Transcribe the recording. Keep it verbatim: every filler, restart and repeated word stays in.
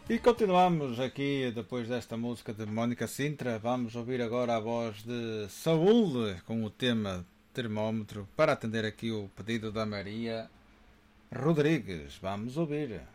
E continuamos aqui depois desta música de Mónica Sintra. Vamos ouvir agora a voz de Saúl com o tema termómetro para atender aqui o pedido da Maria Rodrigues. Vamos ouvir.